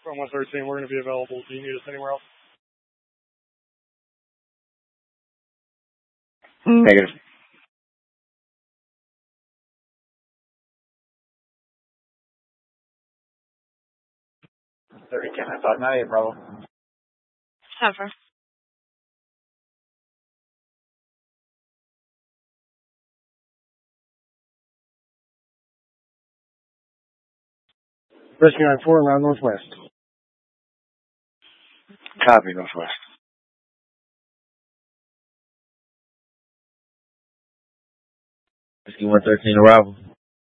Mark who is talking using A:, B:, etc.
A: From 113, we're going to be available. Do you need us anywhere else?
B: Negative. I thought not a problem.
C: Never.
A: Rescue 94, around Northwest.
B: Copy, Northwest. Rescue 113, arrival.